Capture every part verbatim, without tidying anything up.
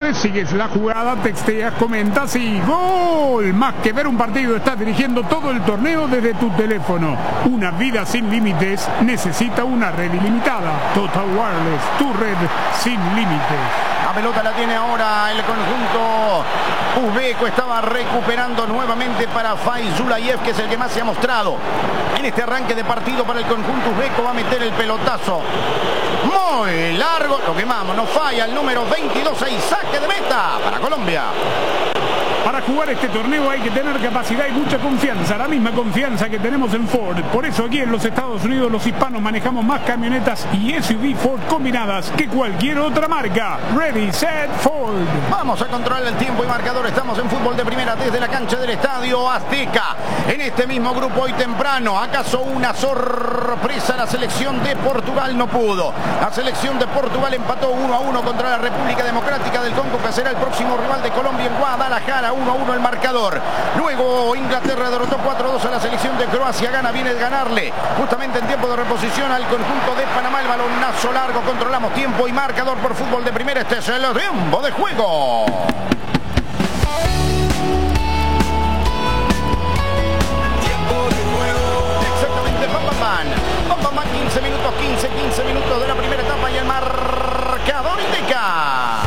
Torres, sigues la jugada, texteas, comentas y ¡gol! Más que ver un partido, estás dirigiendo todo el torneo desde tu teléfono. Una vida sin límites necesita una red ilimitada. Total Wireless, tu red sin límites. La pelota la tiene ahora el conjunto uzbeco. Estaba recuperando nuevamente para Fayzulayev, que es el que más se ha mostrado en este arranque de partido para el conjunto uzbeco. Va a meter el pelotazo muy largo. Lo quemamos, no falla el número veintidós. Ahí saque de meta para Colombia. Para jugar este torneo hay que tener capacidad y mucha confianza, la misma confianza que tenemos en Ford. Por eso aquí en los Estados Unidos los hispanos manejamos más camionetas y S U V Ford combinadas que cualquier otra marca. Ready, set, Ford. Vamos a controlar el tiempo y marcador. Estamos en fútbol de primera desde la cancha del Estadio Azteca. En este mismo grupo hoy temprano, ¿acaso una sorpresa? La selección de Portugal no pudo. La selección de Portugal empató uno a uno contra la República Democrática del Congo, que será el próximo rival de Colombia en Guadalajara. uno a uno el marcador. Luego Inglaterra derrotó cuatro a dos a la selección de Croacia. Gana, viene de ganarle justamente en tiempo de reposición al conjunto de Panamá. El balonazo largo, controlamos tiempo y marcador por fútbol de primera. Este es el tiempo de juego. Tiempo de juego. Exactamente, pam, pam, pam. Pam, pam, pam, quince minutos, quince, quince minutos de la primera etapa y el marcador indica.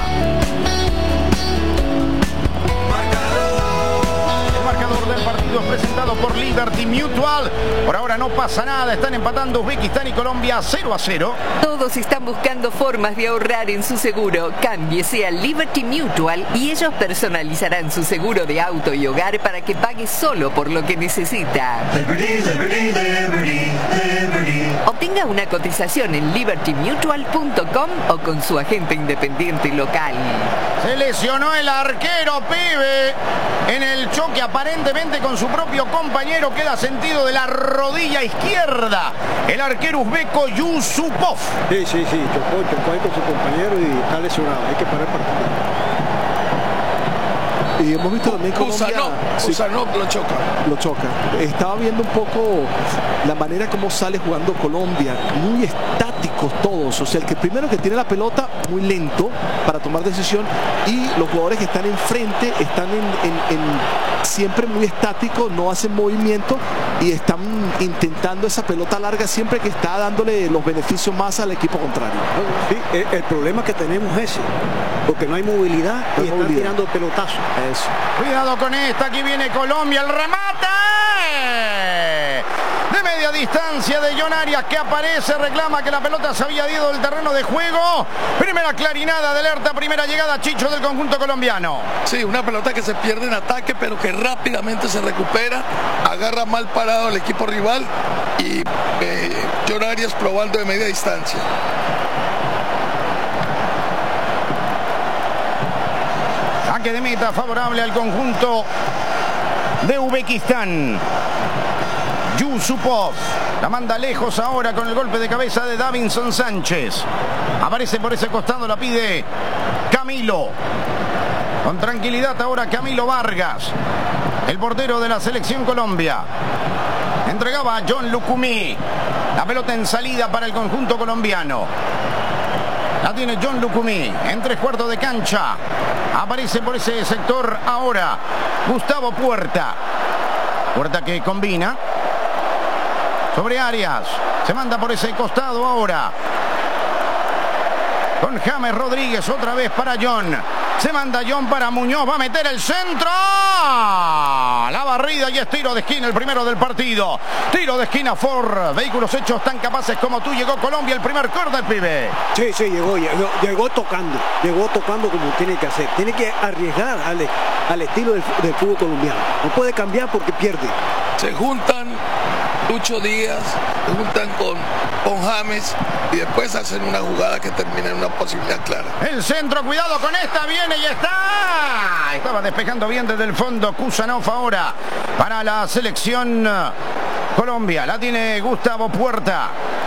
Del partido es presentado por Liberty Mutual. Por ahora no pasa nada, están empatando Uzbekistán y Colombia cero a cero. Todos están buscando formas de ahorrar en su seguro. Cámbiese a Liberty Mutual y ellos personalizarán su seguro de auto y hogar para que pague solo por lo que necesita. Liberty, Liberty, Liberty, Liberty. Obtenga una cotización en liberty mutual punto com o con su agente independiente local. Se lesionó el arquero, pibe, en el choque aparentemente con su propio compañero. Queda sentido de la rodilla izquierda el arquero uzbeco Yusupov. Sí, sí, sí, chocó, chocó ahí con su compañero y está lesionado. Hay que parar el partido. Y hemos visto también cómo Usanov, sí, Usanov lo choca. Lo choca. Estaba viendo un poco la manera como sale jugando Colombia. Muy estáticos todos. O sea, el que primero que tiene la pelota, muy lento para tomar decisión. Y los jugadores que están enfrente están en, en, en siempre muy estáticos, no hacen movimiento y están intentando esa pelota larga siempre que está dándole los beneficios más al equipo contrario. Sí, el, el problema que tenemos es ese, porque no hay movilidad no y están movilidad. tirando pelotazos. Eso. Cuidado con esta, aquí viene Colombia, el remate de media distancia de John Arias, que aparece, reclama que la pelota se había ido del terreno de juego. Primera clarinada de alerta, primera llegada, Chicho, del conjunto colombiano. Sí, una pelota que se pierde en ataque, pero que rápidamente se recupera, agarra mal parado el equipo rival y eh, John Arias probando de media distancia. Saque de meta favorable al conjunto de Uzbekistán. Yusupov la manda lejos ahora con el golpe de cabeza de Davinson Sánchez. Aparece por ese costado, la pide Camilo. Con tranquilidad ahora Camilo Vargas, el portero de la selección Colombia. Entregaba a John Lucumí. La pelota en salida para el conjunto colombiano. La tiene John Lucumí en tres cuartos de cancha. Aparece por ese sector ahora Gustavo Puerta. Puerta que combina sobre Arias. Se manda por ese costado ahora con James Rodríguez, otra vez para John. Se manda John para Muñoz, va a meter el centro. La barrida y es tiro de esquina, el primero del partido. Tiro de esquina Ford. Vehículos hechos tan capaces como tú. Llegó Colombia, el primer córner, pibe. Sí, sí, llegó, llegó, llegó tocando. Llegó tocando como tiene que hacer. Tiene que arriesgar al, al estilo del, del fútbol colombiano. No puede cambiar porque pierde. Se juntan Lucho Díaz, se juntan con, con James y después hacen una jugada que termina en una posibilidad clara. El centro, cuidado con esta, viene y está. Estaba despejando bien desde el fondo Kusanov ahora para la selección Colombia. La tiene Gustavo Puerta.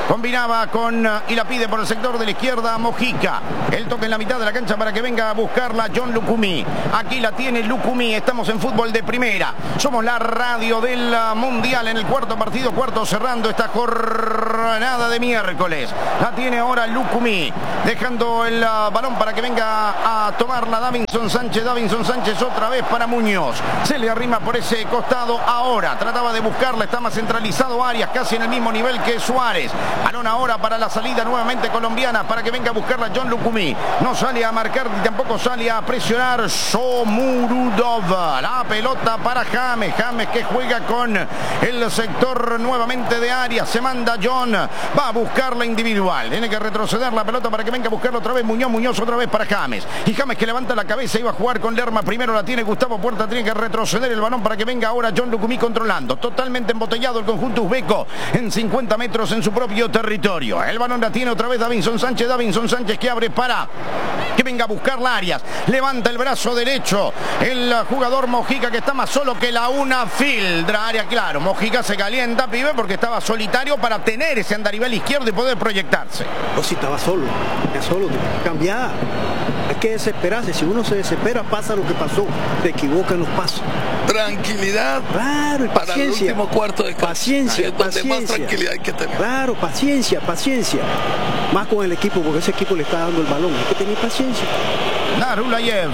Combinaba con y la pide por el sector de la izquierda Mojica. El toque en la mitad de la cancha para que venga a buscarla John Lucumí. Aquí la tiene Lucumí. Estamos en fútbol de primera. Somos la radio del Mundial en el cuarto partido, cuarto cerrando esta jornada de miércoles. La tiene ahora Lucumí, dejando el uh, balón para que venga a tomarla Davinson Sánchez. Davinson Sánchez otra vez para Muñoz. Se le arrima por ese costado ahora. Trataba de buscarla, está más centralizado Arias, casi en el mismo nivel que Suárez. Balón ahora para la salida nuevamente colombiana para que venga a buscarla John Lucumí. No sale a marcar ni tampoco sale a presionar Somurudov. La pelota para James. James que juega con el sector nuevamente de Arias. Se manda John. Va a buscar la individual. Tiene que retroceder la pelota para que venga a buscarla otra vez Muñoz. Muñoz otra vez para James. Y James que levanta la cabeza. Iba a jugar con Lerma. Primero la tiene Gustavo Puerta. Tiene que retroceder el balón para que venga ahora John Lucumí controlando. Totalmente embotellado el conjunto uzbeco en cincuenta metros en su propio territorio. El balón la tiene otra vez Davinson Sánchez. Davinson Sánchez que abre para que venga a buscarla Arias. Levanta el brazo derecho. El jugador Mojica que está más solo que la una filtra. Área claro. Mojica se calienta, pibe, porque estaba solitario para tener ese andarivel izquierdo y poder proyectarse. O si estaba solo. Está solo. Cambiar. Hay que desesperarse. Si uno se desespera, pasa lo que pasó. Se equivoca en los pasos. Tranquilidad. Claro, y para paciencia. el último cuarto de cancha. Paciencia, Ahí es donde paciencia. más tranquilidad hay que tener. Claro, paciencia, paciencia. Más con el equipo, porque ese equipo le está dando el balón. Hay que tener paciencia. Narulayev.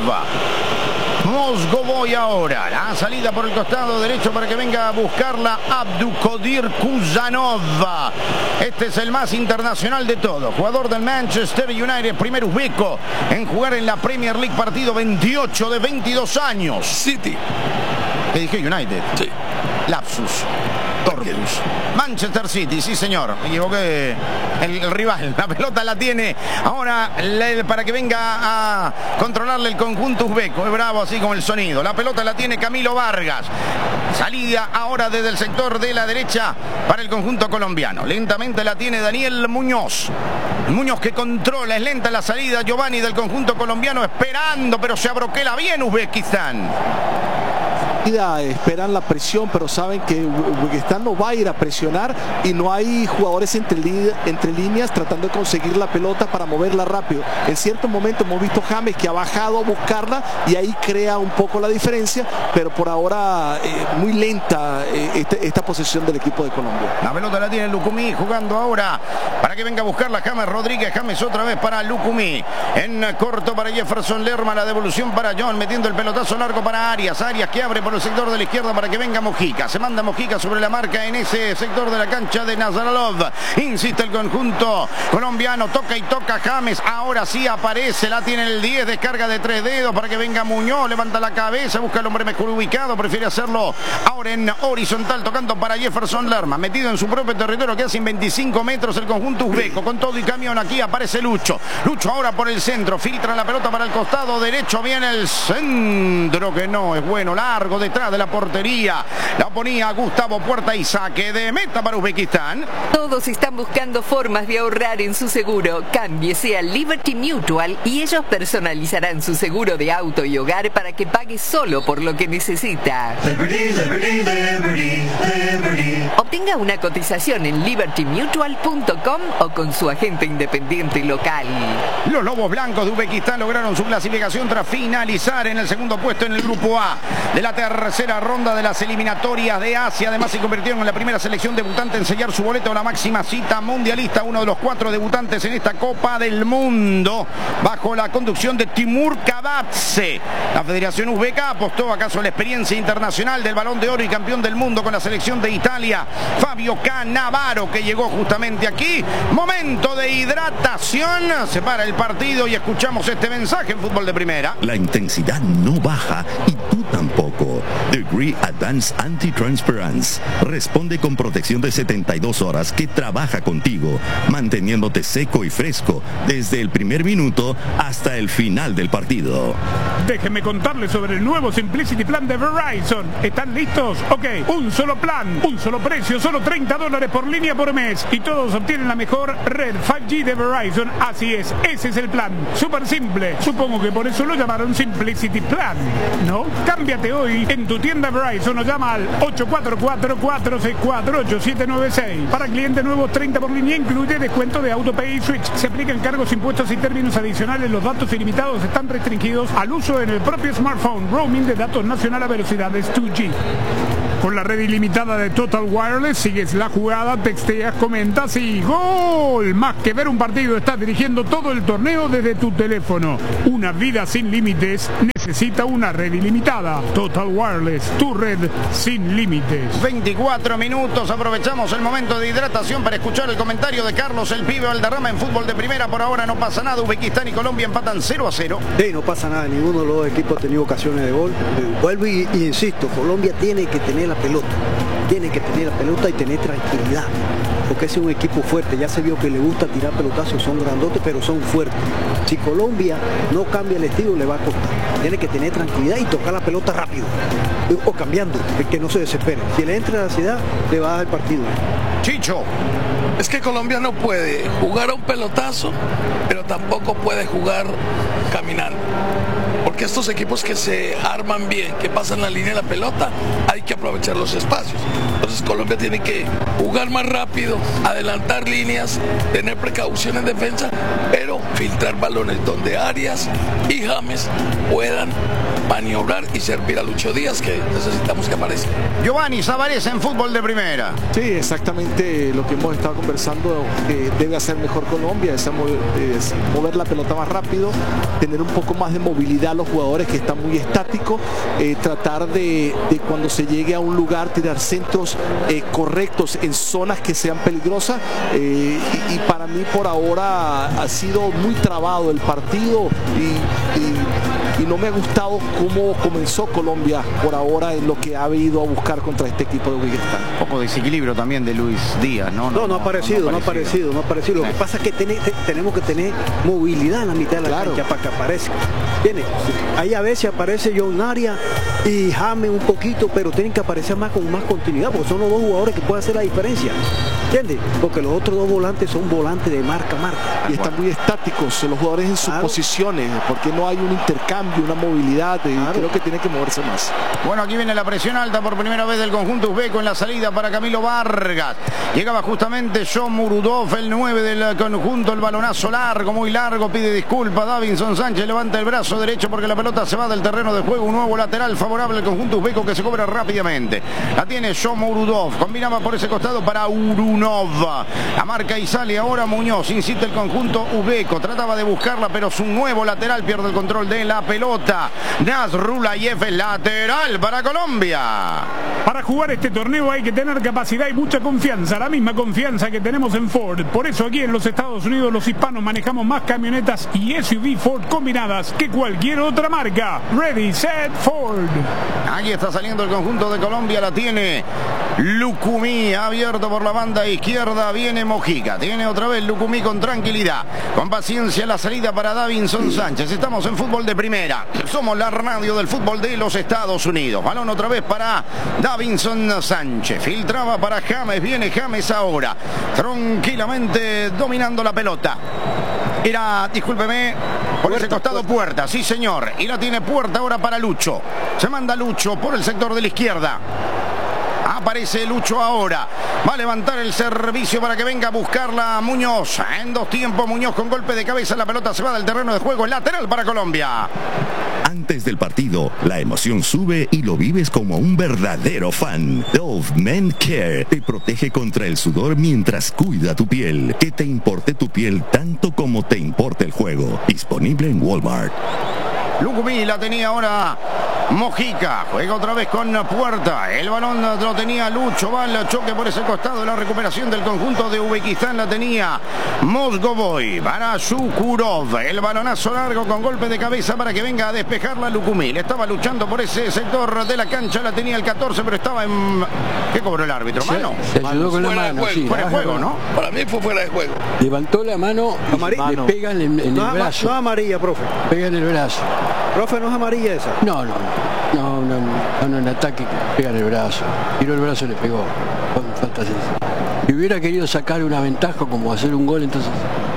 Mozgovoy ahora. La salida por el costado derecho para que venga a buscarla Abdukodir Kuzanov. Este es el más internacional de todos. Jugador del Manchester United, primer uzbeco en jugar en la Premier League, partido veintiocho de veintidós años. City. ¿Qué dije? United. Sí. Lapsus. Tortus. Manchester City, sí señor. Me equivoqué. El, el rival. La pelota la tiene ahora le, para que venga a controlarle el conjunto uzbeco. Es bravo así como el sonido. La pelota la tiene Camilo Vargas. Salida ahora desde el sector de la derecha para el conjunto colombiano. Lentamente la tiene Daniel Muñoz. Muñoz que controla, es lenta la salida Giovanni del conjunto colombiano esperando, pero se abroquela bien Uzbekistán. Esperan la presión, pero saben que Uzbekistán no va a ir a presionar y no hay jugadores entre, entre líneas tratando de conseguir la pelota para moverla rápido. En cierto momento hemos visto James que ha bajado a buscarla y ahí crea un poco la diferencia, pero por ahora eh, muy lenta eh, esta, esta posesión del equipo de Colombia. La pelota la tiene Lucumí jugando ahora para que venga a buscarla James Rodríguez. James otra vez para Lucumí. En corto para Jefferson Lerma, la devolución para John, metiendo el pelotazo largo para Arias. Arias que abre por el sector de la izquierda para que venga Mojica. Se manda Mojica sobre la marca en ese sector de la cancha de Nazaralov. Insiste el conjunto colombiano. Toca y toca James. Ahora sí aparece. La tiene el diez. Descarga de tres dedos para que venga Muñoz. Levanta la cabeza. Busca el hombre mejor ubicado. Prefiere hacerlo ahora en horizontal. Tocando para Jefferson Lerma. Metido en su propio territorio. Que hace en veinticinco metros el conjunto uzbeco. Con todo y camión aquí aparece Lucho. Lucho ahora por el centro. Filtra la pelota para el costado derecho. Viene el centro que no es bueno. Largo detrás de la portería. La ponía Gustavo Puerta y saque de meta para Uzbekistán. Todos están buscando formas de ahorrar en su seguro. Cámbiese a Liberty Mutual y ellos personalizarán su seguro de auto y hogar para que pague solo por lo que necesita. Liberty, Liberty, Liberty, Liberty. Obtenga una cotización en liberty mutual punto com o con su agente independiente local. Los Lobos Blancos de Uzbekistán lograron su clasificación tras finalizar en el segundo puesto en el grupo A de la tercera ronda de las eliminatorias de Asia. Además se convirtieron en la primera selección debutante en sellar su boleto a la máxima cita mundialista, uno de los cuatro debutantes en esta Copa del Mundo bajo la conducción de Timur Kavadze. La Federación Uzbeca apostó acaso a la experiencia internacional del Balón de Oro y campeón del mundo con la selección de Italia, Fabio Cannavaro, que llegó justamente aquí. Momento de hidratación, se para el partido y escuchamos este mensaje en Fútbol de Primera. La intensidad no baja y tú tampoco. Degree Advanced Anti-Transparence responde con protección de setenta y dos horas que trabaja contigo, manteniéndote seco y fresco desde el primer minuto hasta el final del partido. Déjenme contarles sobre el nuevo Simplicity Plan de Verizon. ¿Están listos? Ok, un solo plan, un solo precio, solo treinta dólares por línea por mes. Y todos obtienen la mejor red cinco G de Verizon. Así es, ese es el plan. Súper simple. Supongo que por eso lo llamaron Simplicity Plan, ¿no? Cámbiate hoy en tu tienda Verizon nos llama al ocho cuatro cuatro, cuatro seis cuatro, ocho siete nueve seis. Para clientes nuevos, treinta por línea, incluye descuento de AutoPay y Switch. Se aplican cargos, impuestos y términos adicionales. Los datos ilimitados están restringidos al uso en el propio smartphone. Roaming de datos nacional a velocidades dos G. Con la red ilimitada de Total Wireless, sigues la jugada, texteas, comentas y ¡gol! Más que ver un partido, estás dirigiendo todo el torneo desde tu teléfono. Una vida sin límites necesita una red ilimitada. Total Wireless, tu red sin límites. veinticuatro minutos, aprovechamos el momento de hidratación para escuchar el comentario de Carlos el Pibe Valderrama en fútbol de primera. Por ahora no pasa nada, Uzbekistán y Colombia empatan cero a cero. Sí, no pasa nada, ninguno de los dos equipos ha tenido ocasiones de gol. Vuelvo y, y insisto, Colombia tiene que tener la pelota, tiene que tener la pelota y tener tranquilidad, porque ese es un equipo fuerte. Ya se vio que le gusta tirar pelotazos, son grandotes pero son fuertes. Si Colombia no cambia el estilo le va a costar. Tiene que tener tranquilidad y tocar la pelota rápido o cambiando, que no se desespere. Si le entra la ansiedad le va a dar el partido. Chicho, es que Colombia no puede jugar a un pelotazo, pero tampoco puede jugar caminando. Porque estos equipos que se arman bien, que pasan la línea de la pelota, hay que aprovechar los espacios. Entonces Colombia tiene que jugar más rápido, adelantar líneas, tener precaución en defensa, pero filtrar balones donde Arias y James puedan maniobrar y servir a Lucho Díaz, que necesitamos que aparezca. Giovanni Savarez en fútbol de primera. Sí, exactamente lo que hemos estado conversando, que debe hacer mejor Colombia, es mover, es mover la pelota más rápido, tener un poco más de movilidad a los jugadores que están muy estáticos, eh, tratar de, de cuando se llegue a un lugar tirar centros eh, correctos en zonas que sean peligrosas, eh, y, y para mí por ahora ha sido muy trabado el partido y, y, y no me ha gustado cómo comenzó Colombia por ahora en lo que ha ido a buscar contra este equipo de Uzbekistán. Un poco de desequilibrio también de Luis Díaz, ¿no? No, no, no ha aparecido, no ha aparecido, no ha aparecido. Lo que pasa es que ten, te, tenemos que tener movilidad en la mitad de la claro. cancha para que aparezca. Tiene, ahí a veces aparece John Arias y James un poquito, pero tienen que aparecer más con más continuidad, porque son los dos jugadores que pueden hacer la diferencia. ¿Entiendes? Porque los otros dos volantes son volantes de marca a marca. Y están muy estáticos los jugadores en sus claro. posiciones, porque no hay un intercambio, una movilidad, y claro. creo que tiene que moverse más. Bueno, aquí viene la presión alta por primera vez del conjunto uzbeco en la salida para Camilo Vargas. Llegaba justamente Shomurodov, el nueve del conjunto, el balonazo largo, muy largo, pide disculpas. Davinson Sánchez levanta el brazo derecho porque la pelota se va del terreno de juego. Un nuevo lateral favorable al conjunto uzbeco que se cobra rápidamente. La tiene Shomurodov, combinaba por ese costado para Urunov. La marca y sale ahora Muñoz, insiste el conjunto uzbeco, trataba de buscarla pero su nuevo lateral pierde el control de la pelota. Nasrulayev, lateral para Colombia. Para jugar este torneo hay que tener capacidad y mucha confianza, la misma confianza que tenemos en Ford. Por eso aquí en los Estados Unidos los hispanos manejamos más camionetas y S U V Ford combinadas que cualquier otra marca. Ready, set, Ford. Ahí está saliendo el conjunto de Colombia, la tiene Lucumí, abierto por la banda izquierda, viene Mojica, tiene otra vez Lucumí con tranquilidad, con paciencia la salida para Davinson Sánchez. Estamos en fútbol de primera, somos la radio del fútbol de los Estados Unidos. Balón otra vez para Davinson Sánchez, filtraba para James, viene James ahora, tranquilamente dominando la pelota. Era, discúlpeme, por Puerta, ese costado Puerta. Puerta, sí señor, y la tiene Puerta ahora para Lucho. Se manda Lucho por el sector de la izquierda. Aparece Lucho ahora, va a levantar el servicio para que venga a buscarla Muñoz. En dos tiempos Muñoz con golpe de cabeza, la pelota se va del terreno de juego, lateral para Colombia. Antes del partido, la emoción sube y lo vives como un verdadero fan. Dove Men Care te protege contra el sudor mientras cuida tu piel. Que te importe tu piel tanto como te importa el juego. Disponible en Walmart. Lucumí la tenía ahora Mojica, juega otra vez con Puerta, el balón lo tenía Lucho, va al choque por ese costado, la recuperación del conjunto de Uzbekistán la tenía Mozgovoy para Shukurov, el balonazo largo con golpe de cabeza para que venga a despejarla Lucumí, le estaba luchando por ese sector de la cancha, la tenía el catorce, pero estaba en... ¿Qué cobró el árbitro? ¿Mano? Se ayudó con la mano, sí. Fuera de juego, ¿no? Para mí fue fuera de juego. Levantó la mano y Amarilla. le pegan en, en no, el brazo. No amarilla, profe. Pega en el brazo. Profe, ¿no es amarilla esa? No, no, no, no, no, no, en ataque pega en el brazo. Tiró el brazo y le pegó. Falta así. Si hubiera querido sacar una ventaja como hacer un gol, entonces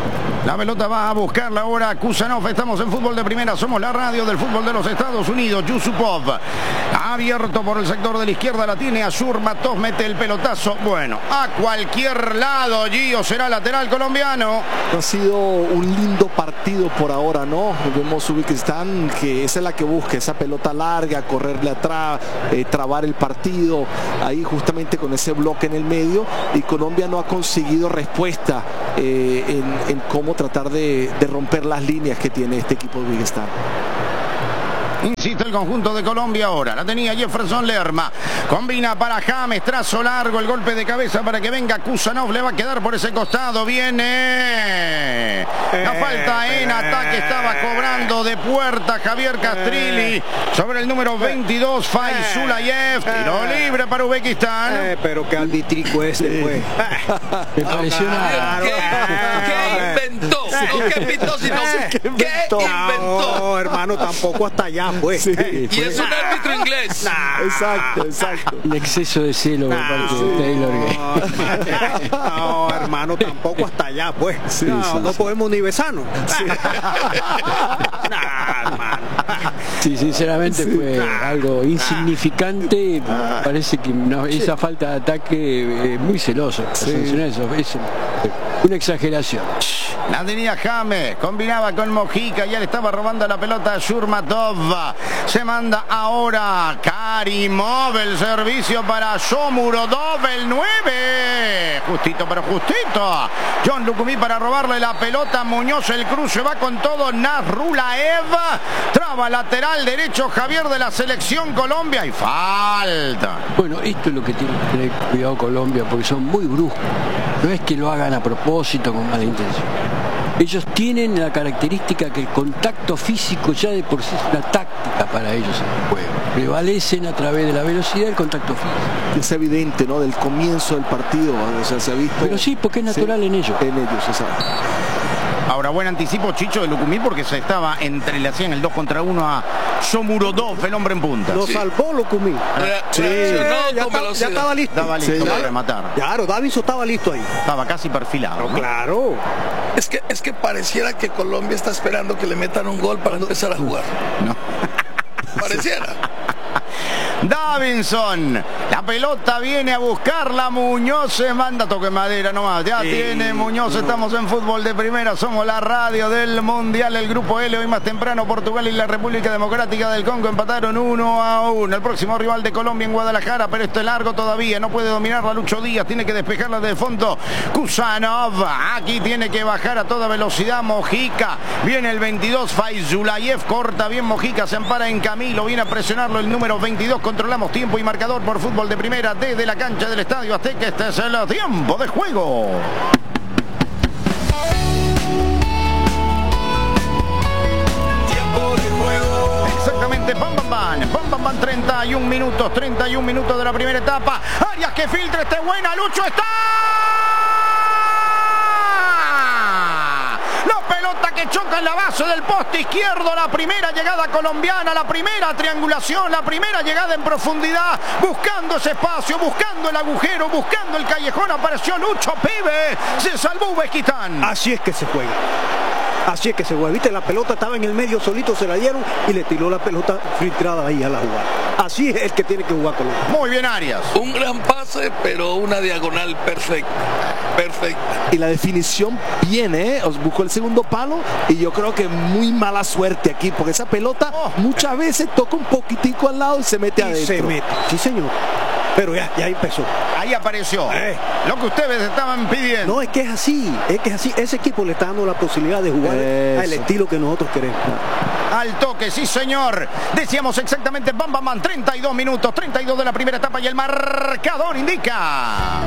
La pelota va a buscarla ahora Kusanov. Estamos en fútbol de primera. Somos la radio del fútbol de los Estados Unidos. Yusupov abierto por el sector de la izquierda. La tiene Ashurmatov. Mete el pelotazo. Bueno, a cualquier lado. Gio será lateral colombiano. Ha sido un lindo partido por ahora, ¿no? Vemos Uzbekistán que esa es la que busca. Esa pelota larga, correrle atrás, eh, trabar el partido. Ahí justamente con ese bloque en el medio. Y Colombia no ha conseguido respuesta eh, en, en cómo tratar de, de romper las líneas que tiene este equipo de Uzbekistán. Insiste el conjunto de Colombia ahora. La tenía Jefferson Lerma. Combina para James. Trazo largo. El golpe de cabeza para que venga Kusanov. Le va a quedar por ese costado. Viene. La falta en ataque. Estaba cobrando de puerta Javier Castrilli sobre el número veintidós. Faizulayev. Tiro libre para Uzbekistán. Eh, pero que arbitrico ese fue. Me pareció una... ¿Qué, ¿Qué inventó? ¿O qué inventó? Si no, ¿Qué inventó? No, hermano, tampoco hasta allá. Pues. Sí, y fue. Es un árbitro inglés. Nah. Exacto, exacto. El exceso de celo por parte nah. de Taylor. No, no, hermano, tampoco hasta allá, pues. Sí, no, sí, no sí. podemos ni besarnos. Sí. Nah, hermano. Sí, sinceramente sí. fue nah. algo insignificante. Nah. Parece que no, esa sí. falta de ataque es muy celoso. Sí. Eso es una exageración. La tenía James, combinaba con Mojica, ya le estaba robando la pelota a Shurmatov. Se manda ahora Karimov, el servicio para Shomurodov, el nueve. Justito, pero justito. John Lukumi para robarle la pelota. Muñoz, el cruce va con todo. Nasrulaev, traba lateral derecho Javier de la selección Colombia y falta. Bueno, esto es lo que tiene que tener cuidado Colombia, porque son muy bruscos. No es que lo hagan a propósito con mala intención. Ellos tienen la característica que el contacto físico ya de por sí es una táctica para ellos en el juego. Prevalecen a través de la velocidad y el contacto físico. Es evidente, ¿no? Del comienzo del partido, o sea, se ha visto... Pero sí, porque es natural sí, en ellos. En ellos, exacto. Ahora, buen anticipo, Chicho, de Lukumi, porque se estaba entrelazando en el dos contra uno a Shomurodov, el hombre en punta. Lo sí. salvó Lukumi. Eh, sí, eh, ya, no, está, ya estaba listo. Estaba listo sí, para claro. rematar. Claro, Davinson estaba listo ahí. Estaba casi perfilado. ¿no? Claro. Es que, es que pareciera que Colombia está esperando que le metan un gol para empezar a jugar. No. Pareciera. Davinson, la pelota viene a buscarla, Muñoz se manda, toque madera nomás, ya sí, tiene Muñoz, no. Estamos en fútbol de primera, somos la radio del Mundial, el grupo L, hoy más temprano Portugal y la República Democrática del Congo empataron uno a uno, el próximo rival de Colombia en Guadalajara, pero esto es largo todavía, no puede dominarla Lucho Díaz, tiene que despejarla de fondo, Kusanov, aquí tiene que bajar a toda velocidad Mojica, viene el veintidós, Faizulayev, corta bien Mojica, se ampara en Camilo, viene a presionarlo el número veintidós, controlamos tiempo y marcador por fútbol de primera desde la cancha del Estadio Azteca. Este es el tiempo de juego. Tiempo de juego. Exactamente, bam, bam, bam, bam, bam, bam, treinta y un minutos, treinta y un minutos de la primera etapa. Arias que filtra, este buena, Lucho está. Que choca en la base del poste izquierdo, la primera llegada colombiana, la primera triangulación, la primera llegada en profundidad, buscando ese espacio, buscando el agujero, buscando el callejón, apareció Lucho Pibe, se salvó Uzbekistán. Así es que se juega. Así es que se juega. Viste, la pelota estaba en el medio, solito se la dieron y le tiró la pelota filtrada ahí a la jugada. Así es el que tiene que jugar Colombia. Muy bien, Arias. Un gran pase, pero una diagonal perfecta. Perfecta. Y la definición viene, ¿eh? Os buscó el segundo palo y yo creo que muy mala suerte aquí, porque esa pelota oh. muchas veces toca un poquitico al lado y se mete y adentro. Se mete. Sí, señor. Pero ya, ya empezó. Ahí apareció. Eh. Lo que ustedes estaban pidiendo. No, es que es así. Es que es así. Ese equipo le está dando la posibilidad de jugar Eso. al estilo que nosotros queremos. Al toque, sí señor. Decíamos exactamente, bam, bam, bam, treinta y dos minutos, treinta y dos de la primera etapa y el marcador indica.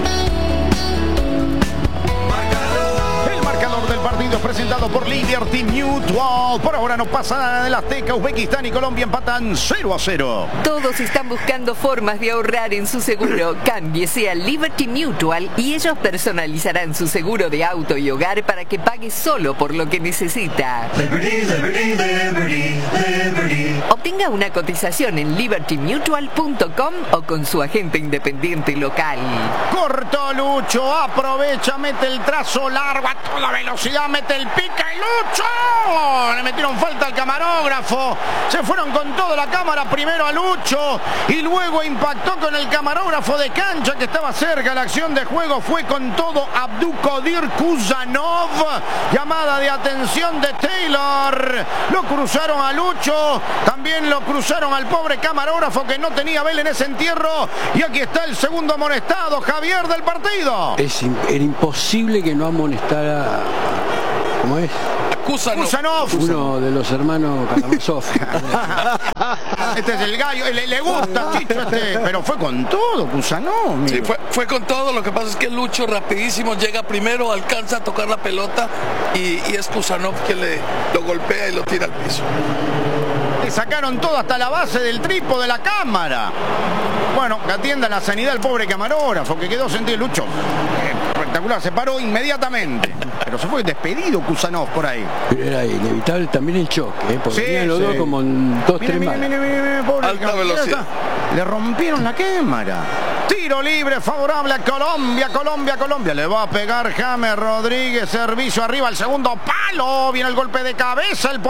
Del partido presentado por Liberty Mutual. Por ahora no pasa nada del Azteca. Uzbekistán y Colombia empatan cero a cero. Todos están buscando formas de ahorrar en su seguro. Cámbiese a Liberty Mutual y ellos personalizarán su seguro de auto y hogar para que pague solo por lo que necesita. Liberty, Liberty, Liberty, Liberty. Obtenga Obtenga una cotización en liberty mutual punto com o con su agente independiente local. Cortó Lucho, aprovecha, mete el trazo largo a toda velocidad, mete el pica y Lucho. Le metieron falta al camarógrafo. Se fueron con toda la cámara primero a Lucho y luego impactó con el camarógrafo de cancha que estaba cerca. La acción de juego fue con todo Abdukodir Kuzanov. Llamada de atención de Taylor. Lo cruzaron a Lucho, también lo cruzaron al pobre camarógrafo que no tenía vela en ese entierro. Y aquí está el segundo amonestado, Javier, del partido. Es, era imposible que no amonestara. ¿Cómo es? Kuzanov. Kuzanov. Uno de los hermanos Karamazov. Este es el gallo, le, le gusta Chicho este, pero fue con todo Kuzanov. Sí, fue, fue con todo. Lo que pasa es que Lucho rapidísimo llega primero, alcanza a tocar la pelota y, y es Kuzanov quien le lo golpea y lo tira al piso. Le sacaron todo hasta la base del trípode de la cámara. Bueno, que atienda la sanidad el pobre camarógrafo que quedó sentido. Lucho. Espectacular, se paró inmediatamente. Pero se fue despedido Kuzanov por ahí. Pero era inevitable también el choque, ¿eh? Porque sí, tenían los sí. dos como en dos, mire, tres mire, mire, mire, mire, pobre alta velocidad. Le rompieron la cámara. Tiro libre favorable a Colombia, Colombia, Colombia. Le va a pegar James Rodríguez. Servicio arriba al segundo palo. Viene el golpe de cabeza el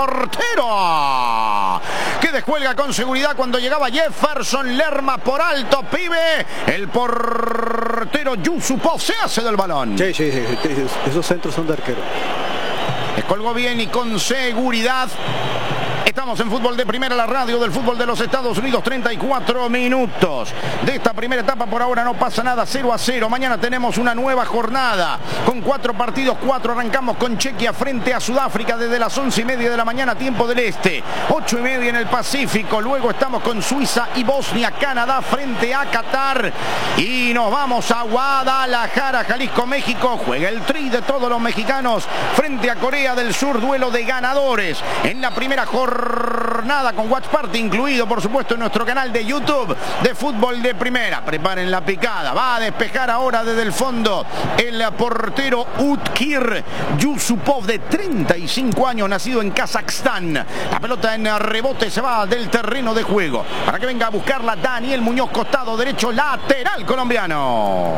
portero. Que descuelga con seguridad cuando llegaba Jefferson Lerma por alto, pibe. El portero Yusupov se hace del balón. Sí, sí, sí. Esos centros son de arquero. Descolgó bien y con seguridad. Estamos en Fútbol de Primera, la radio del fútbol de los Estados Unidos. Treinta y cuatro minutos de esta primera etapa. Por ahora no pasa nada, cero a cero. Mañana tenemos una nueva jornada con cuatro partidos, cuatro. Arrancamos con Chequia frente a Sudáfrica desde las once y media de la mañana, tiempo del este. Ocho y media en el Pacífico. Luego estamos con Suiza y Bosnia, Canadá frente a Qatar. Y nos vamos a Guadalajara, Jalisco, México. Juega el tri de todos los mexicanos frente a Corea del Sur. Duelo de ganadores en la primera jornada. Jornada con Watch Party incluido, por supuesto, en nuestro canal de YouTube de Fútbol de Primera. Preparen la picada. Va a despejar ahora desde el fondo el portero Utkir Yusupov, de treinta y cinco años, nacido en Kazajstán. La pelota en rebote se va del terreno de juego para que venga a buscarla Daniel Muñoz, costado derecho, lateral colombiano.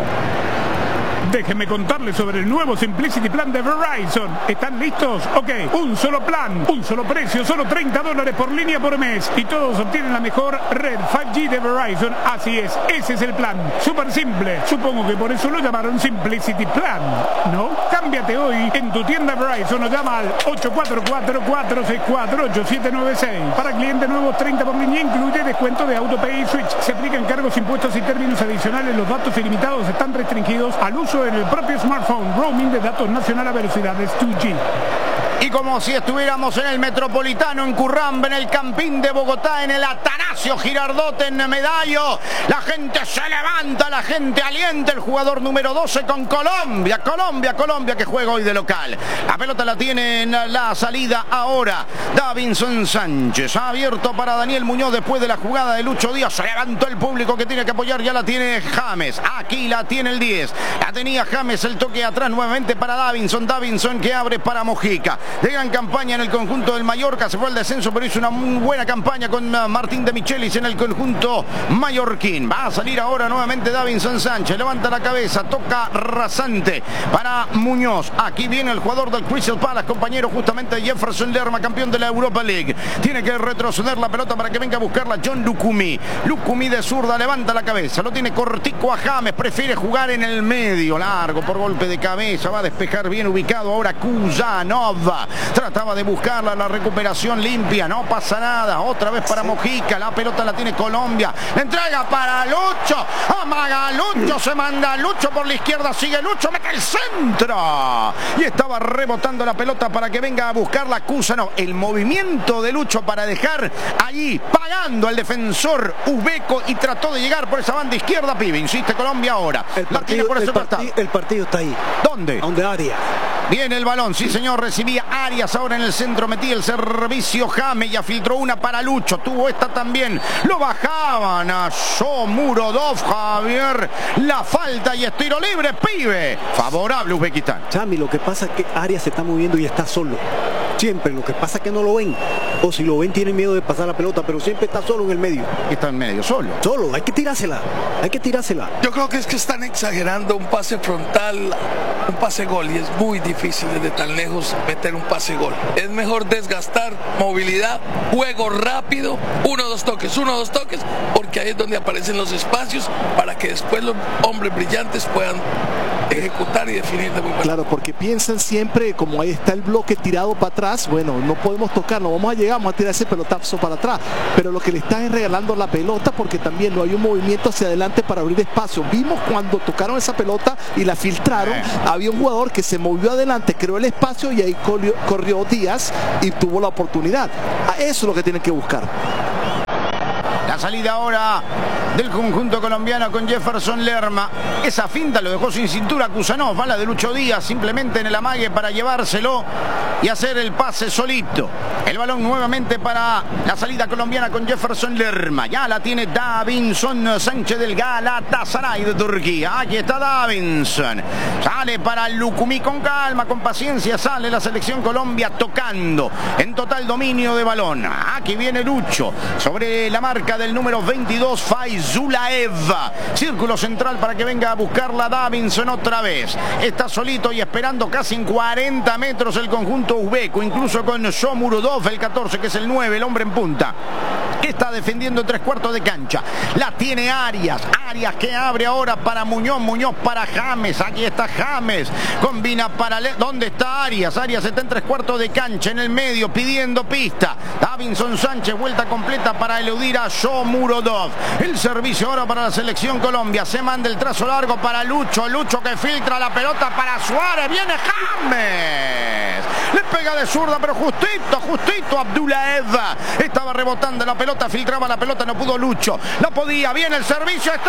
Déjenme contarles sobre el nuevo Simplicity Plan de Verizon. ¿Están listos? Ok, un solo plan, un solo precio, solo treinta dólares por línea por mes. Y todos obtienen la mejor red cinco G de Verizon. Así es, ese es el plan. Súper simple. Supongo que por eso lo llamaron Simplicity Plan, ¿no? Cámbiate hoy en tu tienda Verizon o llama al ocho cuatro cuatro, cuatro seis cuatro, ocho siete nueve seis. Para clientes nuevos, treinta por línea, incluye descuento de AutoPay y Switch. Se aplican cargos, impuestos y términos adicionales. Los datos ilimitados están restringidos al uso en el propio smartphone. Roaming de datos nacional a velocidades dos G. Y como si estuviéramos en el Metropolitano, en Curramba, en el Campín de Bogotá, en el Atanasio Girardot, en Medallo, la gente se levanta, la gente alienta. El jugador número doce con Colombia, Colombia, Colombia, que juega hoy de local. La pelota la tiene en la salida ahora Davinson Sánchez. Ha abierto para Daniel Muñoz después de la jugada de Lucho Díaz. Se levantó el público que tiene que apoyar, ya la tiene James. Aquí la tiene el diez. La tenía James, el toque atrás nuevamente para Davinson. Davinson que abre para Mojica. De gran campaña en el conjunto del Mallorca, se fue al descenso, pero hizo una muy buena campaña con Martín de Michelis en el conjunto mallorquín. Va a salir ahora nuevamente Davinson Sánchez, levanta la cabeza, toca rasante para Muñoz. Aquí viene el jugador del Crystal Palace, compañero justamente de Jefferson Lerma, campeón de la Europa League. Tiene que retroceder la pelota para que venga a buscarla John Lucumí. Lucumí de zurda, levanta la cabeza, lo tiene cortico a James, prefiere jugar en el medio, largo por golpe de cabeza, va a despejar bien ubicado ahora Kuzanov. Trataba de buscarla, la recuperación limpia, no pasa nada, otra vez para Mojica, la pelota la tiene Colombia, la entrega para Lucho, amaga Lucho, se manda Lucho por la izquierda, sigue Lucho, mete el centro, y estaba rebotando la pelota para que venga a buscarla Kuzanov. El movimiento de Lucho para dejar allí pagando al defensor uzbeco y trató de llegar por esa banda izquierda, pibe, insiste Colombia ahora, el la partido, tiene por ese el, partid, el partido está ahí. ¿Dónde? Donde Arias. Viene el balón, sí señor, recibía Arias ahora en el centro, metía el servicio James, ya filtró una para Lucho, tuvo esta también, lo bajaban a Shomurodov, Javier, la falta y es tiro libre, pibe, favorable Uzbekistán. Chami, lo que pasa es que Arias se está moviendo y está solo. Siempre, lo que pasa es que no lo ven. O si lo ven tienen miedo de pasar la pelota, pero siempre está solo en el medio. Está en medio, solo. Solo, hay que tirársela, hay que tirársela. Yo creo que es que están exagerando un pase frontal, un pase gol, y es muy difícil desde tan lejos meter un pase gol. Es mejor desgastar movilidad, juego rápido, uno o dos toques, uno o dos toques, porque ahí es donde aparecen los espacios para que después los hombres brillantes puedan ejecutar y definir de muy buena. Claro, porque piensan siempre, como ahí está el bloque tirado para atrás, bueno, no podemos tocarlo, vamos a llegar, vamos a tirar ese pelotazo para atrás, pero lo que le están es regalando la pelota, porque también no hay un movimiento hacia adelante para abrir espacio. Vimos cuando tocaron esa pelota y la filtraron, había un jugador que se movió adelante, creó el espacio y ahí corrió, corrió Díaz y tuvo la oportunidad. A eso es lo que tienen que buscar. La salida ahora del conjunto colombiano con Jefferson Lerma. Esa finta lo dejó sin cintura Kusanov, bala de Lucho Díaz simplemente en el amague para llevárselo y hacer el pase solito. El balón nuevamente para la salida colombiana con Jefferson Lerma. Ya la tiene Davinson Sánchez del Galatasaray de Turquía. Aquí está Davinson. Sale para Lucumí con calma, con paciencia. Sale la selección Colombia tocando en total dominio de balón. Aquí viene Lucho sobre la marca del número veintidós, Faizulaev. Círculo central para que venga a buscarla Davinson otra vez. Está solito y esperando casi en cuarenta metros el conjunto uzbeco, incluso con Shomurodov, el catorce, que es el nueve, el hombre en punta, que está defendiendo en tres cuartos de cancha. La tiene Arias. Arias que abre ahora para Muñoz. Muñoz para James. Aquí está James. Combina para... Le ¿Dónde está Arias? Arias está en tres cuartos de cancha, en el medio, pidiendo pista. Davinson Sánchez, vuelta completa para eludir a Shomurodov. El servicio ahora para la selección Colombia. Se manda el trazo largo para Lucho. Lucho que filtra la pelota para Suárez. Viene James. Le pega de zurda, pero justito, justito Abdullaev. Estaba rebotando la pelota, filtraba la pelota, no pudo Lucho. La podía, viene el servicio, está...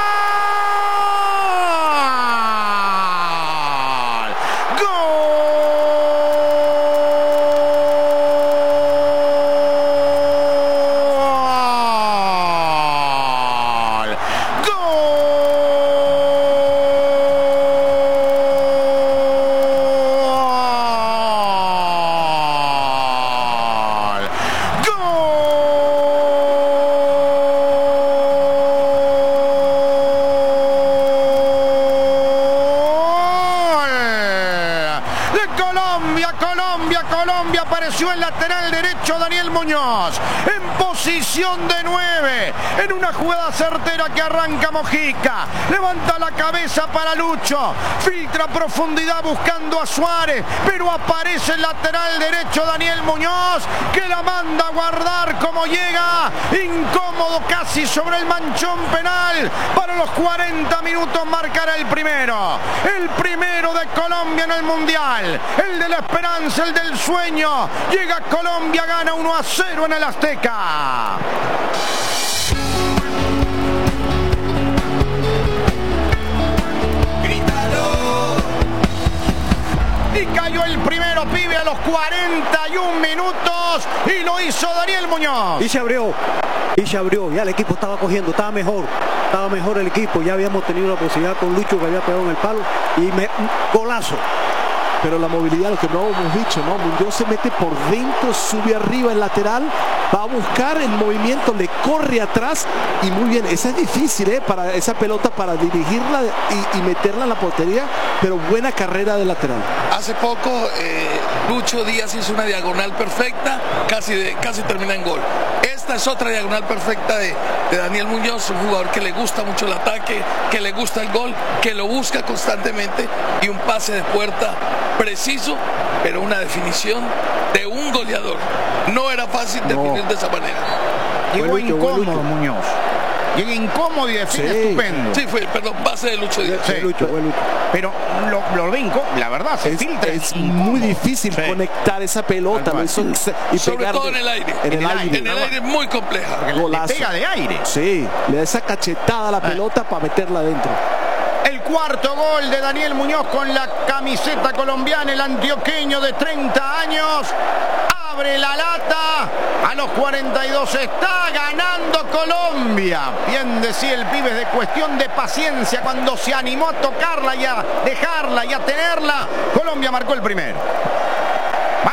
el lateral derecho Daniel Muñoz en posición de nueve, en una jugada certera que arranca Mojica, levanta la cabeza para Lucho, filtra profundidad buscando a Suárez, pero aparece el lateral derecho Daniel Muñoz, que la manda a guardar como llega, incómodo casi sobre el manchón penal. Para los cuarenta minutos marcará el primero, el primero de Colombia en el Mundial, el de la esperanza, el del sueño. Llega Colombia, gana uno a cero en el Azteca. Y cayó el primero, pibe, a los cuarenta y un minutos, y lo hizo Daniel Muñoz. Y se abrió, y se abrió, ya el equipo estaba cogiendo, estaba mejor, estaba mejor el equipo, ya habíamos tenido la posibilidad con Lucho que había pegado en el palo, y me, golazo. Pero la movilidad, lo que no hemos dicho, ¿no? Muñoz se mete por dentro, sube arriba el lateral, va a buscar el movimiento, le corre atrás y muy bien. Esa es difícil, ¿eh? Para esa pelota, para dirigirla y, y meterla en la portería, pero buena carrera de lateral. Hace poco eh, Lucho Díaz hizo una diagonal perfecta, casi, de, casi termina en gol. Esta es otra diagonal perfecta de, de Daniel Muñoz, un jugador que le gusta mucho el ataque, que le gusta el gol, que lo busca constantemente, y un pase de puerta preciso, pero una definición de un goleador. No era fácil definir no. de esa manera. Llegó incómodo Muñoz. Llega incómodo y define sí. estupendo. Sí, fue, perdón, pase de Lucho Díaz. Sí, Lucho, Lucho. Pero lo, lo venco, la verdad, se es, filtra. Es muy difícil sí. conectar esa pelota. ¿No? Eso, y sobre todo en el aire. En, en el, el aire. En el aire es muy compleja. Le pega de aire. Sí, le da esa cachetada a la pelota para meterla adentro. El cuarto gol de Daniel Muñoz con la camiseta colombiana, el antioqueño de treinta años. Abre la lata, a los cuarenta y dos está ganando Colombia. Bien decía el pibe, de cuestión de paciencia, cuando se animó a tocarla y a dejarla y a tenerla, Colombia marcó el primero.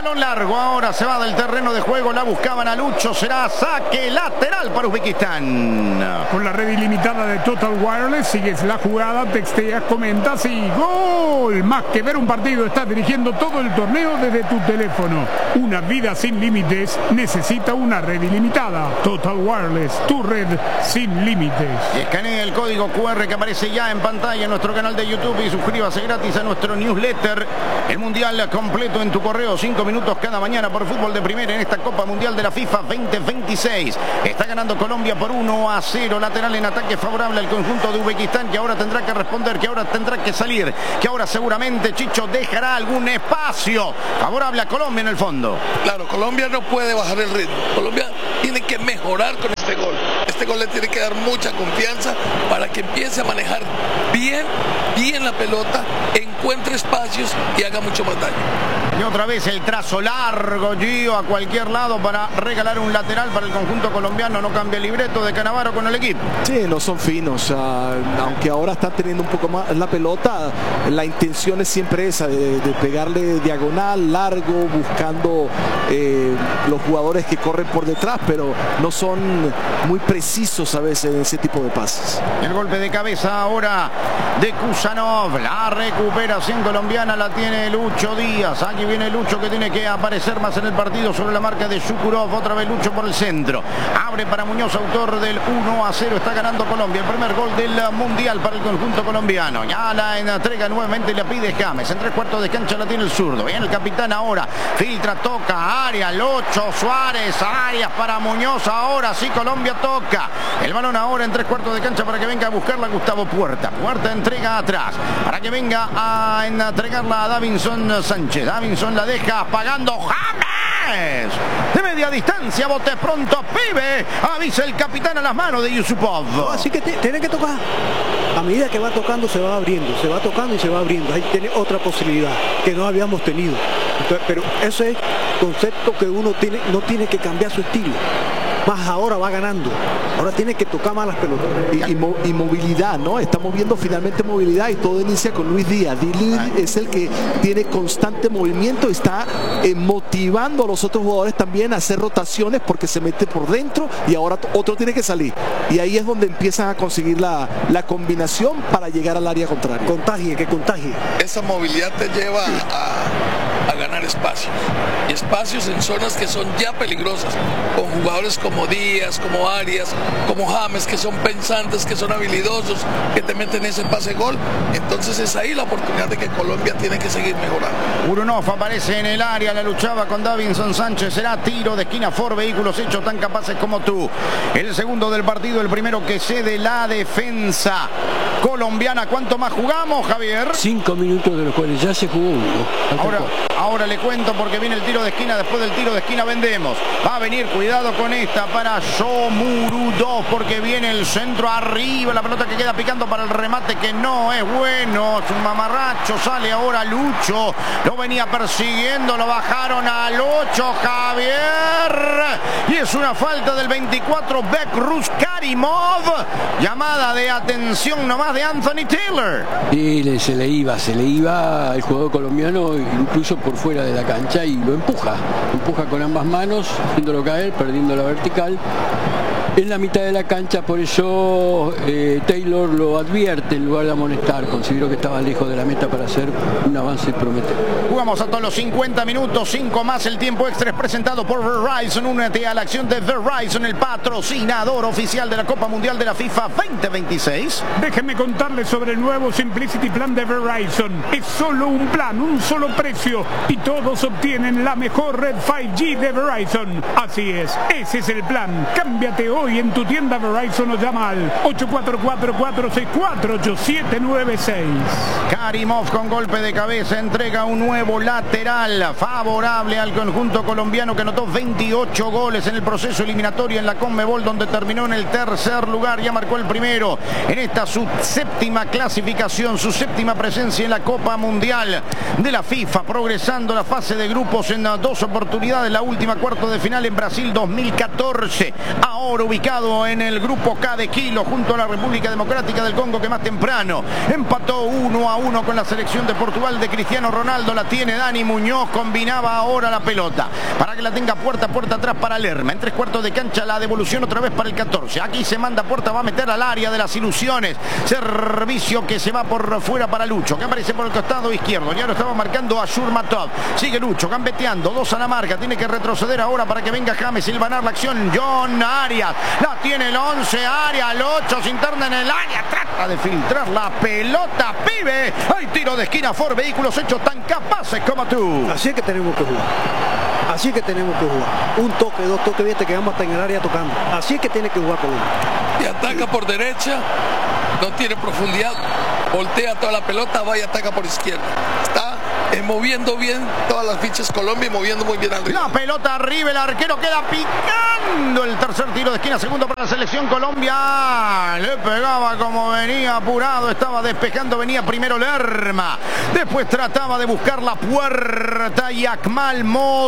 Balón largo, ahora se va del terreno de juego, la buscaban a Lucho, será saque lateral para Uzbekistán. Con la red ilimitada de Total Wireless, sigues la jugada, texteas, comentas y ¡gol! Más que ver un partido, estás dirigiendo todo el torneo desde tu teléfono. Una vida sin límites necesita una red ilimitada. Total Wireless, tu red sin límites. Escanea el código cu erre que aparece ya en pantalla en nuestro canal de YouTube y suscríbase gratis a nuestro newsletter. El Mundial completo en tu correo, cinco minutos cada mañana por Fútbol de Primera en esta Copa Mundial de la FIFA veinte veintiséis. Está ganando Colombia por uno a cero, lateral en ataque favorable al conjunto de Uzbekistán, que ahora tendrá que responder, que ahora tendrá que salir, que ahora seguramente Chicho dejará algún espacio favorable a Colombia en el fondo. Claro, Colombia no puede bajar el ritmo. Colombia tiene que mejorar con este gol. Este gol le tiene que dar mucha confianza para que empiece a manejar bien, bien la pelota, encuentre espacios y haga mucho más daño. Y otra vez el trazo largo, Gio, a cualquier lado para regalar un lateral para el conjunto colombiano. No cambia el libreto de Cannavaro con el equipo. Sí, no son finos. Uh, aunque ahora están teniendo un poco más la pelota, la intención es siempre esa, de, de pegarle diagonal, largo, buscando eh, los jugadores que corren por detrás, pero no son muy precisos a veces en ese tipo de pases. El golpe de cabeza ahora de Kusanov. La recuperación colombiana la tiene Lucho Díaz. Aquí viene Lucho, que tiene que aparecer más en el partido sobre la marca de Shukurov. Otra vez Lucho por el centro. Abre para Muñoz, autor del uno a cero. Está ganando Colombia. El primer gol del Mundial para el conjunto colombiano. Ya la entrega nuevamente y la pide James. En tres cuartos de cancha la tiene el zurdo. Viene el capitán ahora. Filtra, toca, Arias, Locho, Suárez, Arias para Muñoz. Ahora sí Colombia toca. El balón ahora en tres cuartos de cancha para que venga a buscarla Gustavo Puerta. Puerta entrega atrás para que venga a entregarla a Davinson Sánchez. Davinson la deja apagando James. De media distancia, bote pronto, pibe. Avisa el capitán a las manos de Yusupov. No, así que tiene que tocar. A medida que va tocando se va abriendo, se va tocando y se va abriendo. Ahí tiene otra posibilidad que no habíamos tenido. Entonces, pero ese es concepto que uno tiene, no tiene que cambiar su estilo. Más ahora va ganando. Ahora tiene que tocar más las pelotas. Y, y, mo, y movilidad, ¿no? Estamos viendo finalmente movilidad y todo inicia con Luis Díaz. Luis es el que tiene constante movimiento y está eh, motivando a los otros jugadores también a hacer rotaciones porque se mete por dentro y ahora otro tiene que salir. Y ahí es donde empiezan a conseguir la, la combinación para llegar al área contraria. Contagie, que contagie. Esa movilidad te lleva a, a ganar espacios. Y espacios en zonas que son ya peligrosas. Con jugadores como Díaz, como Arias, como James, que son pensantes, que son habilidosos, que te meten ese pase gol. Entonces es ahí la oportunidad de que Colombia tiene que seguir mejorando. Urunov aparece en el área, la luchaba con Davinson Sánchez. Será tiro de esquina Ford, vehículos hechos tan capaces como tú. El segundo del partido, el primero que cede la defensa colombiana. ¿Cuánto más jugamos, Javier? Cinco minutos de los cuales ya se jugó uno. Ahora, ahora le cuento porque viene el tiro de esquina. Después del tiro de esquina vendemos. Va a venir, cuidado con esta para Shomurodov, porque viene el centro arriba. La pelota que queda picando para el remate, que no es bueno. Es un mamarracho. Sale ahora Lucho. Lo venía persiguiendo. Lo bajaron al ocho, Javier. Y es una falta del veinticuatro, Bekruz Karimov. Llamada de atención nomás de Anthony Taylor. Y se le iba, se le iba al jugador colombiano, incluso por fuera de la cancha, y lo empuja. Empuja con ambas manos, haciéndolo caer, perdiendo la vertical en la mitad de la cancha. Por eso eh, Taylor lo advierte en lugar de amonestar. Consideró que estaba lejos de la meta para hacer un avance prometedor. Jugamos hasta los cincuenta minutos, cinco más. El tiempo extra es presentado por Verizon. Únete a la acción de Verizon, el patrocinador oficial de la Copa Mundial de la FIFA veinte veintiséis. Déjenme contarles sobre el nuevo Simplicity Plan de Verizon. Es solo un plan, un solo precio, y todos obtienen la mejor red cinco G de Verizon. Así es, ese es el plan. Cámbiate hoy en tu tienda Verizon o llama al ocho cuatro cuatro, cuatro seis cuatro, ocho siete nueve seis. Karimov con golpe de cabeza entrega un nuevo lateral favorable al conjunto colombiano, que anotó veintiocho goles en el proceso eliminatorio en la Conmebol, donde terminó en el tercer lugar. Ya marcó el primero en esta su séptima clasificación, su séptima presencia en la Copa Mundial de la FIFA, progresando la fase de grupos en dos oportunidades. La última cuarto de final en Brasil dos mil catorce. Ahora ubicado en el grupo K de Kilo junto a la República Democrática del Congo, que más temprano empató uno a uno con la selección de Portugal de Cristiano Ronaldo. La tiene Dani Muñoz, combinaba ahora la pelota para que la tenga puerta a puerta atrás para Lerma. En tres cuartos de cancha la devolución otra vez para el catorce. Aquí se manda puerta, va a meter al área de las ilusiones. Servicio que se va por fuera para Lucho, que aparece por el costado izquierdo. Ya lo estaba marcando a Shurmatov. Sigue Lucho gambeteando, dos a la marca. Tiene que retroceder ahora para que venga James silvanar la acción. John Arias, la tiene el once, Arias, el ocho, se interna en el área, trata de filtrar la pelota, pibe. Hay tiro de esquina, Ford, vehículos hechos tan capaces como tú. Así es que tenemos que jugar. Así es que tenemos que jugar. Un toque, dos toques, viste que vamos hasta en el área tocando. Así es que tiene que jugar Colombia. Y ataca por derecha, no tiene profundidad, voltea toda la pelota, va y ataca por izquierda. Está eh, moviendo bien todas las fichas Colombia y moviendo muy bien al ritmo. La pelota arriba, el arquero queda picando. El tercer tiro de esquina, segundo para la selección Colombia. Le pegaba como venía apurado, estaba despejando, venía primero Lerma. Después trataba de buscar la puerta y Akmal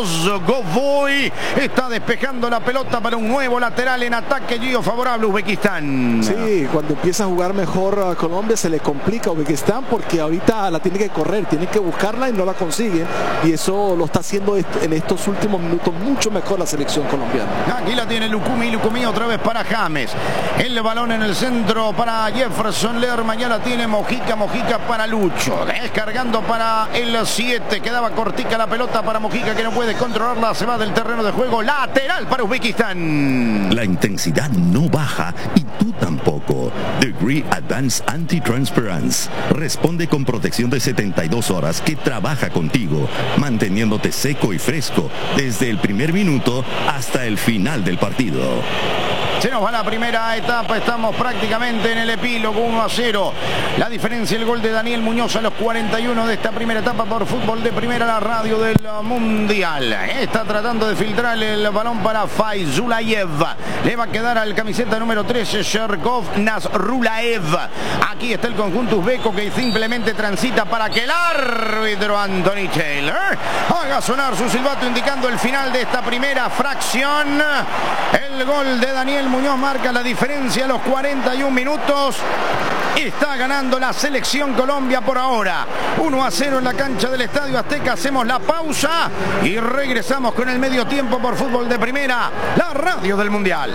Mozgovoy está despejando la pelota para un nuevo lateral en ataque. Gio, favorable a Uzbekistán. Sí, cuando empieza a jugar mejor a Colombia se le complica a Uzbekistán porque ahorita la tiene que correr, tiene que buscarla y no la consigue. Y eso lo está haciendo en estos últimos minutos mucho mejor la selección colombiana. Aquí la tiene Lucumi, Lucumi otra vez para James. El balón en el centro para Jefferson Lerma. Ya la tiene Mojica, Mojica para Lucho. Descargando para el siete. Quedaba cortica la pelota para Mojica, que no puede controlarla. Se va del terreno de juego. Lateral para Uzbekistán. La intensidad no baja y tú tampoco. Degree Advanced Anti-Transparence responde con protección de setenta y dos horas que trabaja contigo, manteniéndote seco y fresco desde el primer minuto hasta el final del partido. Se nos va la primera etapa, estamos prácticamente en el epílogo, uno a cero. La diferencia, el gol de Daniel Muñoz a los cuarenta y uno de esta primera etapa por Fútbol de Primera, la radio del Mundial. Está tratando de filtrar el balón para Fayzulayev. Le va a quedar al camiseta número trece, Sherkov Nasrulaev. Aquí está el conjunto uzbeco que simplemente transita para que el árbitro Anthony Taylor haga sonar su silbato indicando el final de esta primera fracción. El gol de Daniel Muñoz marca la diferencia a los cuarenta y un minutos. Está ganando la selección Colombia por ahora. uno a cero en la cancha del Estadio Azteca. Hacemos la pausa y regresamos con el medio tiempo por Fútbol de Primera, la radio del Mundial.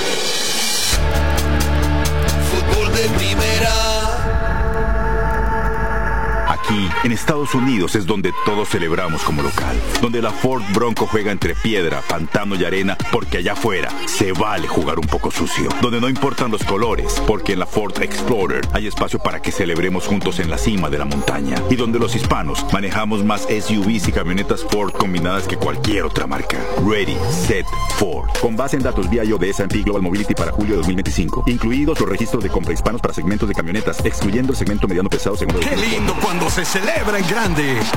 Fútbol de Primera. Aquí, en Estados Unidos, es donde todos celebramos como local. Donde la Ford Bronco juega entre piedra, pantano y arena, porque allá afuera se vale jugar un poco sucio. Donde no importan los colores, porque en la Ford Explorer hay espacio para que celebremos juntos en la cima de la montaña. Y donde los hispanos manejamos más S U Vs y camionetas Ford combinadas que cualquier otra marca. Ready, Set, Ford. Con base en datos V I O de S and P Global Mobility para julio de dos mil veinticinco. Incluidos los registros de compra hispanos para segmentos de camionetas, excluyendo el segmento mediano pesado según... ¡Qué lindo cuando se celebra en grande!